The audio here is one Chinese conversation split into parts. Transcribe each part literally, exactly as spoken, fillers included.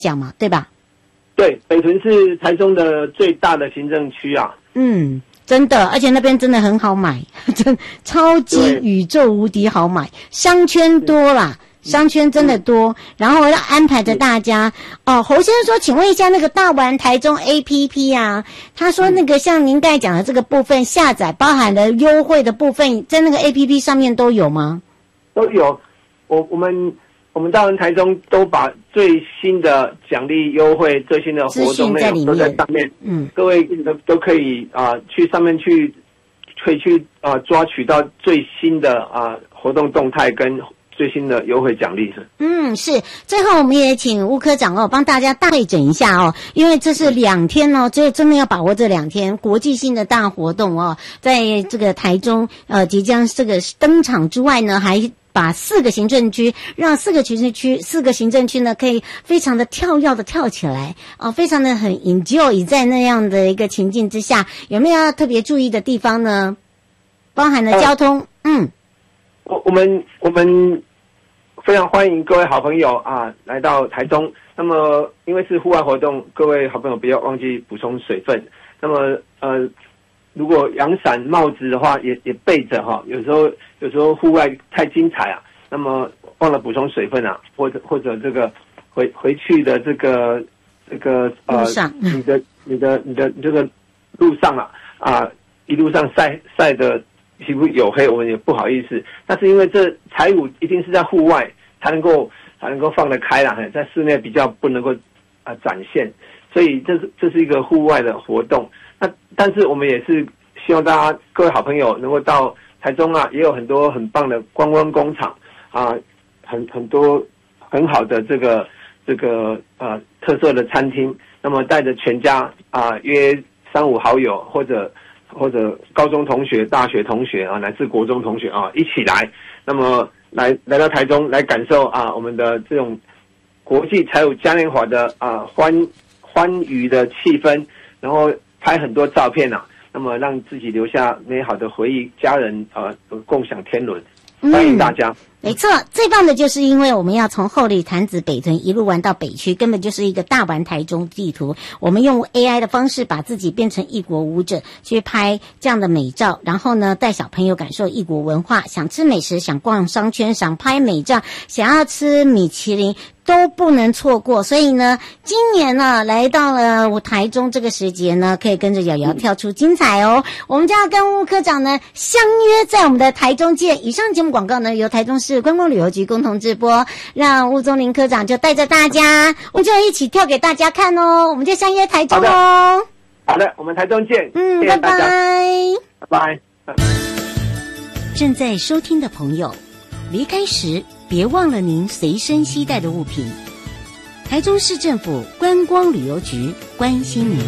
讲嘛，对吧？ 对，北屯是台中的最大的行政区啊。 嗯，真的，而且那边真的很好买，真超级宇宙无敌好买，商圈多啦。商圈真的多，然后要安排着大家哦。侯先生说，请问一下那个大玩台中 A P P 啊，他说那个像您刚才讲的这个部分下载包含了优惠的部分，在那个 A P P 上面都有吗？ 都有，我我们我们大玩台中都把最新的奖励优惠、最新的活动内容都在上面，嗯，各位都都可以啊、呃、去上面去可以去啊、呃、抓取到最新的啊、呃、活动动态跟最新的优惠奖励是， 嗯，是。最后我们也请吴科长哦，帮大家大会诊一下哦，因为这是两天哦，这真的要把握这两天国际性的大活动哦，在这个台中呃即将这个登场之外呢，还把四个行政区，让四个行政区四个行政区呢可以非常的跳跃的跳起来啊、呃，非常的很 enjoy 在那样的一个情境之下，有没有要特别注意的地方呢？包含了交通，嗯， 我我们我们。非常欢迎各位好朋友啊来到台中。那么因为是户外活动，各位好朋友不要忘记补充水分。那么呃，如果阳伞帽子的话，也也备着哈。有时候有时候户外太精彩啊，那么忘了补充水分啊，或者或者这个回回去的这个这个呃，你的你的你的这个路上啊啊一路上晒晒的。皮肤黝黑，我们也不好意思。但是因为这彩舞一定是在户外才能够才能够放得开啦，在室内比较不能够啊、呃、展现，所以这是这是一个户外的活动。那但是我们也是希望大家各位好朋友能够到台中啊，也有很多很棒的观光工厂啊，很很多很好的这个这个呃特色的餐厅。那么带着全家啊约三五好友或者。或者高中同学、大学同学啊，乃至国中同学啊，一起来，那么来来到台中来感受啊我们的这种国际彩舞嘉年华的啊欢欢愉的气氛，然后拍很多照片啊，那么让自己留下美好的回忆，家人啊共享天伦，欢迎大家。嗯没错，最棒的就是因为我们要从后里潭子北屯一路玩到北区，根本就是一个大玩台中地图。我们用 A I 的方式把自己变成异国舞者，去拍这样的美照，然后呢带小朋友感受异国文化，想吃美食，想逛商圈，想拍美照，想要吃米其林都不能错过。所以呢，今年呢来到了台中这个时节呢，可以跟着瑶瑶跳出精彩哦。我们就要跟吴科长呢相约在我们的台中见。以上节目广告呢由台中市观光旅游局共同直播，让吴宗林科长就带着大家，我们就一起跳给大家看哦。我们就相约台中哦。 好的，我们台中见。 嗯， 谢谢大家， 拜拜拜。 正在收听的朋友，离开时别忘了您随身携带的物品。台中市政府观光旅游局关心您。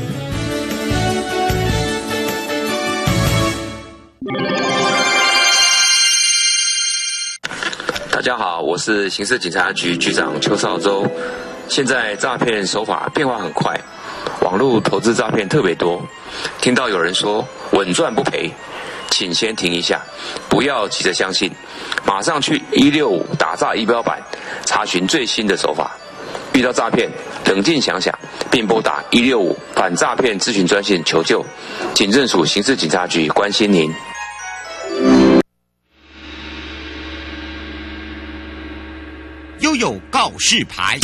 大家好，我是刑事警察局局长邱少洲。现在诈骗手法变化很快，网络投资诈骗特别多。听到有人说稳赚不赔，请先停一下，不要急着相信，马上去一六五打诈仪表板查询最新的手法。遇到诈骗，冷静想想，并拨打一六五反诈骗咨询专线求救。警政署刑事警察局关心您。 悠悠告示牌。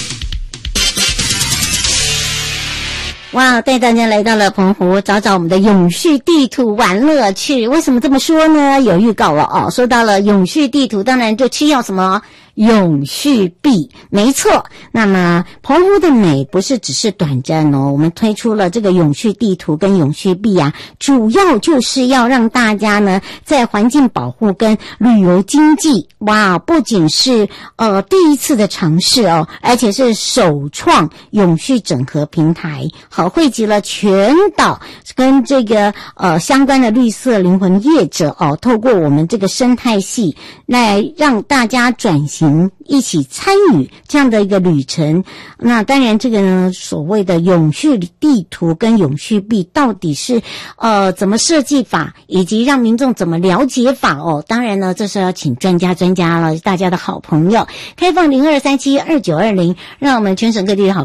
哇，带大家来到了澎湖，找找我们的永续地图玩乐趣。为什么这么说呢？有预告了哦。说到了永续地图，当然就需要什么永续币，没错。那么澎湖的美不是只是短暂哦，我们推出了这个永续地图跟永续币啊，主要就是要让大家呢在环境保护跟旅游经济，哇，不仅是呃第一次的尝试哦，而且是首创永续整合平台，好汇集了全岛跟这个呃相关的绿色灵魂业者哦，透过我们这个生态系来让大家转型行，一起参与这样的一个旅程。那当然这个呢，所谓的永续地图跟永续币到底是呃怎么设计法，以及让民众怎么了解法哦，当然呢这是要请专家专家了，大家的好朋友。开放零二三七二九二零，让我们全省各地的好